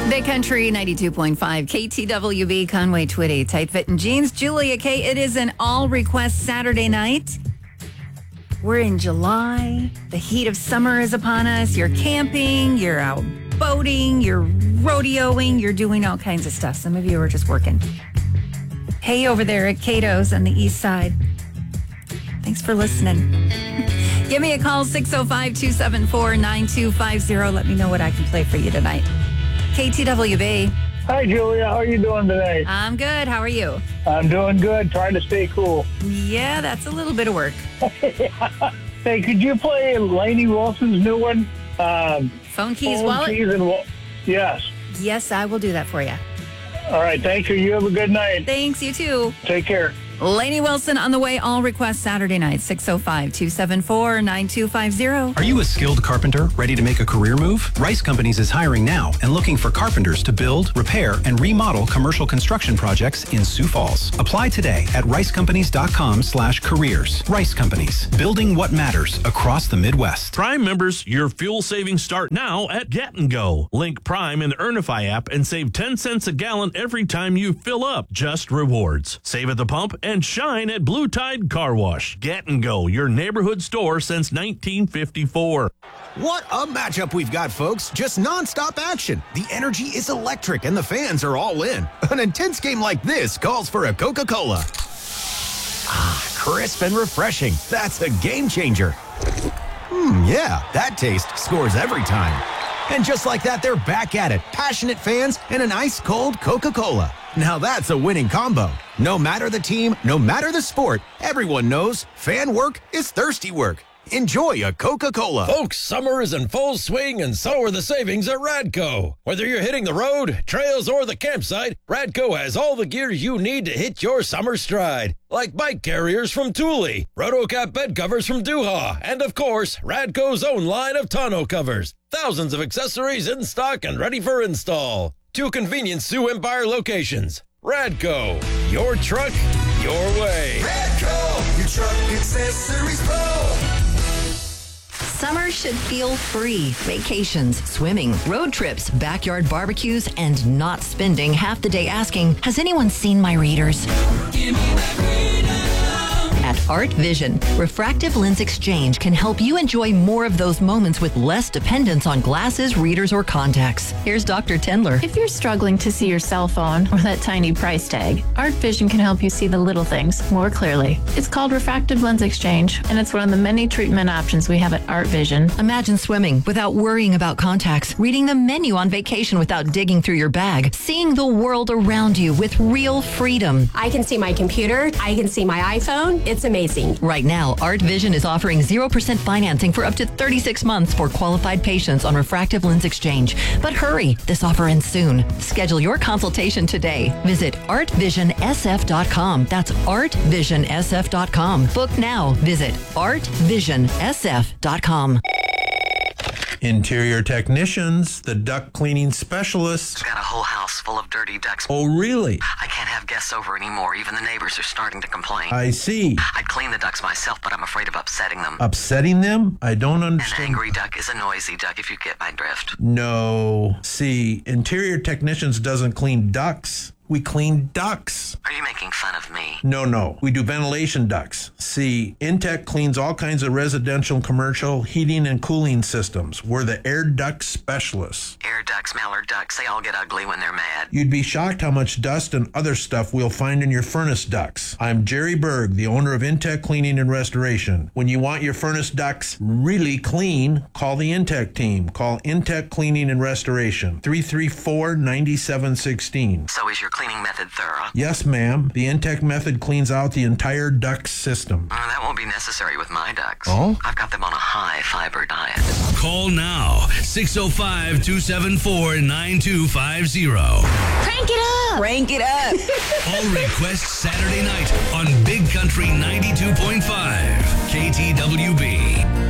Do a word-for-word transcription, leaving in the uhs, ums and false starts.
Big Country ninety-two point five, K T W B, Conway Twitty, Tight Fit and Jeans. Julia K. It is an all request Saturday night. We're in July. The heat of summer is upon us. You're camping, you're out boating, you're rodeoing, you're doing all kinds of stuff. Some of you are just working. Hey, over there at Cato's on the east side. Thanks for listening. Give me a call, six oh five, two seven four, nine two five zero. Let me know what I can play for you tonight. K T W B. Hi, Julia. How are you doing today? I'm good. How are you? I'm doing good. Trying to stay cool. Yeah, that's a little bit of work. Hey, could you play Lainey Wilson's new one? Um, Phone keys, phone wallet? Keys and wa- yes. Yes, I will do that for you. All right. Thank you. You have a good night. Thanks, you too. Take care. Lainey Wilson on the way. All requests Saturday night, six oh five, two seven four, nine two five zero. Are you a skilled carpenter ready to make a career move? Rice Companies is hiring now and looking for carpenters to build, repair, and remodel commercial construction projects in Sioux Falls. Apply today at ricecompanies.com slash careers. Rice Companies, building what matters across the Midwest. Prime members, your fuel savings start now at Get and Go. Link Prime in the Earnify app and save ten cents a gallon every time you fill up. Just rewards. Save at the pump and shine at Blue Tide Car Wash. Get and Go, your neighborhood store since nineteen fifty-four. What a matchup we've got, folks. Just nonstop action. The energy is electric and the fans are all in. An intense game like this calls for a Coca-Cola. Ah, crisp and refreshing. That's a game changer. Hmm, yeah, that taste scores every time. And just like that, they're back at it. Passionate fans and an ice-cold Coca-Cola. Now that's a winning combo. No matter the team, no matter the sport, everyone knows fan work is thirsty work. Enjoy a Coca-Cola. Folks, summer is in full swing and so are the savings at Radco. Whether you're hitting the road, trails, or the campsite, Radco has all the gear you need to hit your summer stride. Like bike carriers from Thule, Rotocap bed covers from Duha, and of course, Radco's own line of tonneau covers. Thousands of accessories in stock and ready for install. Two convenient Sioux Empire locations. Radco, your truck, your way. Radco, your truck accessories pro. Summer should feel free. Vacations, swimming, road trips, backyard barbecues, and not spending half the day asking, has anyone seen my readers? Give me that freedom. At Art Vision, Refractive Lens Exchange can help you enjoy more of those moments with less dependence on glasses, readers, or contacts. Here's Doctor Tendler. If you're struggling to see your cell phone or that tiny price tag, Art Vision can help you see the little things more clearly. It's called Refractive Lens Exchange, and it's one of the many treatment options we have at Art Vision. Imagine swimming without worrying about contacts, reading the menu on vacation without digging through your bag, seeing the world around you with real freedom. I can see my computer. I can see my iPhone. It's amazing. Right now, Art Vision is offering zero percent financing for up to thirty-six months for qualified patients on Refractive Lens Exchange. But hurry, this offer ends soon. Schedule your consultation today. Visit art vision s f dot com. That's art vision s f dot com. Book now. Visit art vision s f dot com. Interior technicians, the duct cleaning specialists. Got a whole house full of dirty ducts. Oh, really? I can't have guests over anymore. Even the neighbors are starting to complain. I see. I'd clean the ducts myself, but I'm afraid of upsetting them. Upsetting them? I don't understand. An angry duck is a noisy duck, if you get my drift. No. See, interior technicians doesn't clean ducts. We clean ducts. Are you making fun of me? No, no. We do ventilation ducts. See, Intech cleans all kinds of residential and commercial heating and cooling systems. We're the air duct specialists. Air ducts, mallard ducks, they all get ugly when they're mad. You'd be shocked how much dust and other stuff we'll find in your furnace ducts. I'm Jerry Berg, the owner of Intech Cleaning and Restoration. When you want your furnace ducts really clean, call the Intech team. Call Intech Cleaning and Restoration, three three four, nine seven one six. So is your cleaning method thorough? Yes, ma'am. The Intech method cleans out the entire duct system. Uh, that won't be necessary with my ducts. Oh? I've got them on a high fiber diet. Call now, six oh five, two seven four, nine two five zero. Crank it up! Crank it up! All requests Saturday night on Big Country ninety-two point five, K T W B.